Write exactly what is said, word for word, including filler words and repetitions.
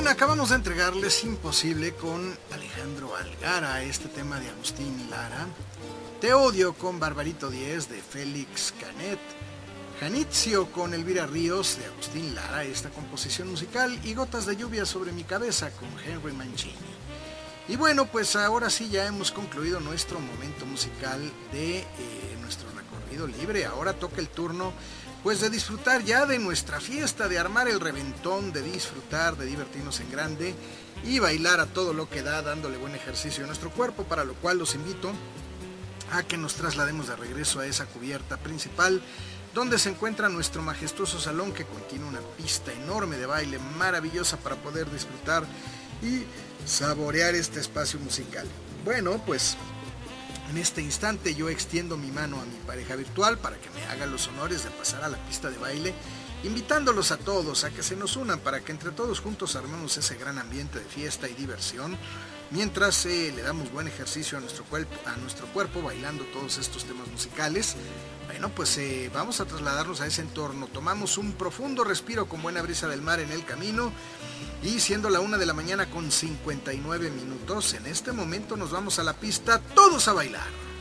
bien, acabamos de entregarles Imposible con Alejandro Algara, este tema de Agustín Lara. Te odio con Barbarito diez de Félix Canet. Janitzio con Elvira Ríos de Agustín Lara, esta composición musical. Y Gotas de lluvia sobre mi cabeza con Henry Mancini. Y bueno, pues ahora sí ya hemos concluido nuestro momento musical de eh, nuestro recorrido libre. Ahora toca el turno pues de disfrutar ya de nuestra fiesta, de armar el reventón, de disfrutar, de divertirnos en grande y bailar a todo lo que da, dándole buen ejercicio a nuestro cuerpo, para lo cual los invito a que nos traslademos de regreso a esa cubierta principal, donde se encuentra nuestro majestuoso salón, que contiene una pista enorme de baile maravillosa para poder disfrutar y saborear este espacio musical. Bueno, pues en este instante yo extiendo mi mano a mi pareja virtual para que me haga los honores de pasar a la pista de baile, invitándolos a todos a que se nos unan para que entre todos juntos armemos ese gran ambiente de fiesta y diversión, mientras eh, le damos buen ejercicio a nuestro, cuerpo, a nuestro cuerpo bailando todos estos temas musicales. Bueno, pues eh, vamos a trasladarnos a ese entorno. Tomamos un profundo respiro con buena brisa del mar en el camino. Y siendo la una de la mañana con cincuenta y nueve minutos, en este momento nos vamos a la pista, todos a bailar.